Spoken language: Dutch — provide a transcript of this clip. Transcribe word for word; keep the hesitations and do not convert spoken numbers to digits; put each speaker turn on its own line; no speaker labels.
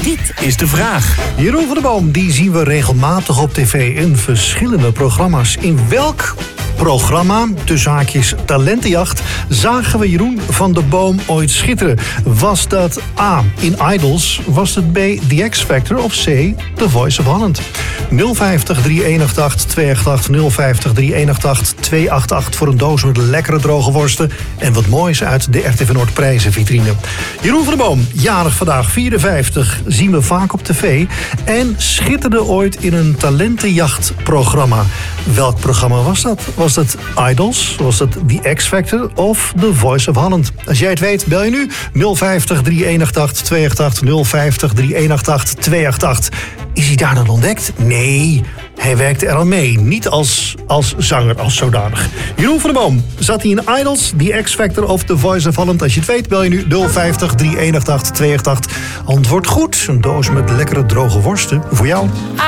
Dit is de vraag.
Jeroen van der Boom, die zien we regelmatig op tv in verschillende programma's. In welk programma, tussen haakjes Talentenjacht, zagen we Jeroen van der Boom ooit schitteren? Was dat A, in Idols? Was het B, The X Factor? Of C, The Voice of Holland? nul vijftig, drie een acht acht, twee acht acht, nul vijftig, drie een acht acht, twee acht acht voor een doos met lekkere droge worsten en wat moois uit de R T V Noord prijzenvitrine. Jeroen van der Boom, jarig vandaag, vierenvijftig, zien we vaak op tv en schitterde ooit in een talentenjachtprogramma. Welk programma was dat? Was dat Idols? Was dat The X Factor? Of The Voice of Holland? Als jij het weet, bel je nu nul vijftig, drie een acht acht, twee acht acht, nul vijftig, drie een acht acht, twee acht acht. Is hij daar dan ontdekt? Nee, hij werkte er al mee. Niet als, als zanger, als zodanig. Jeroen van der Boom, zat hij in Idols, The X Factor of The Voice of Holland? Als je het weet, bel je nu nul vijftig, drie een acht acht, twee acht acht. Antwoord goed, een doos met lekkere droge worsten voor jou.